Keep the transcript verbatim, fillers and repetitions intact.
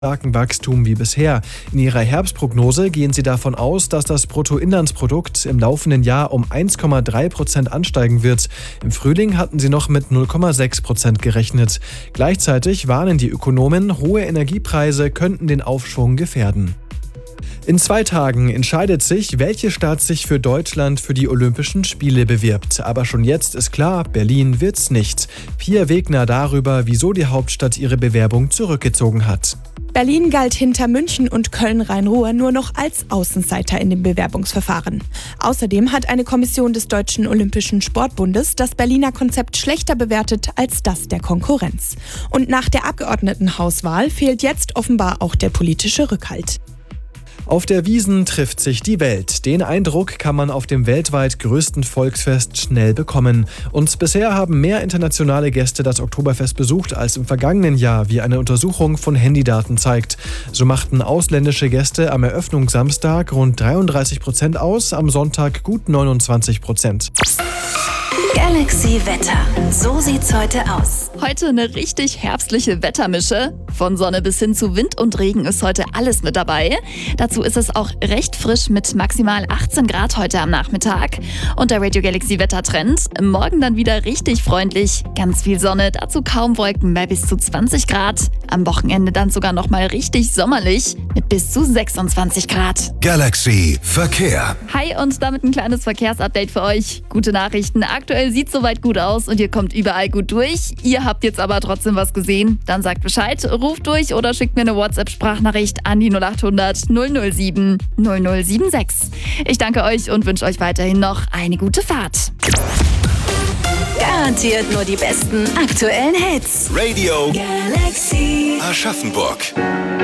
starken Wachstum wie bisher. In ihrer Herbstprognose gehen sie davon aus, dass das Bruttoinlandsprodukt im laufenden Jahr um eins Komma drei Prozent ansteigen wird. Im Frühling hatten sie noch mit null Komma sechs Prozent gerechnet. Gleichzeitig warnen die Ökonomen, hohe Energiepreise könnten den Aufschwung gefährden. In zwei Tagen entscheidet sich, welche Stadt sich für Deutschland für die Olympischen Spiele bewirbt. Aber schon jetzt ist klar, Berlin wird's nicht. Pia Wegner darüber, wieso die Hauptstadt ihre Bewerbung zurückgezogen hat. Berlin galt hinter München und Köln-Rhein-Ruhr nur noch als Außenseiter in dem Bewerbungsverfahren. Außerdem hat eine Kommission des Deutschen Olympischen Sportbundes das Berliner Konzept schlechter bewertet als das der Konkurrenz. Und nach der Abgeordnetenhauswahl fehlt jetzt offenbar auch der politische Rückhalt. Auf der Wiesn trifft sich die Welt. Den Eindruck kann man auf dem weltweit größten Volksfest schnell bekommen. Und bisher haben mehr internationale Gäste das Oktoberfest besucht als im vergangenen Jahr, wie eine Untersuchung von Handydaten zeigt. So machten ausländische Gäste am Eröffnungssamstag rund dreiunddreißig Prozent aus, am Sonntag gut neunundzwanzig Prozent. Galaxy Wetter. So sieht's heute aus. Heute eine richtig herbstliche Wettermische. Von Sonne bis hin zu Wind und Regen ist heute alles mit dabei. Dazu ist es auch recht frisch mit maximal achtzehn Grad heute am Nachmittag. Und der Radio Galaxy Wettertrend. Morgen dann wieder richtig freundlich. Ganz viel Sonne, dazu kaum Wolken bei bis zu zwanzig Grad. Am Wochenende dann sogar nochmal richtig sommerlich mit bis zu sechsundzwanzig Grad. Galaxy Verkehr. Hi und damit ein kleines Verkehrsupdate für euch. Gute Nachrichten. Aktuell sieht soweit gut aus und ihr kommt überall gut durch. Ihr habt jetzt aber trotzdem was gesehen. Dann sagt Bescheid, ruft durch oder schickt mir eine WhatsApp-Sprachnachricht an die null acht hundert null null sieben null null sieben sechs. Ich danke euch und wünsche euch weiterhin noch eine gute Fahrt. Garantiert nur die besten aktuellen Hits. Radio Galaxy Aschaffenburg.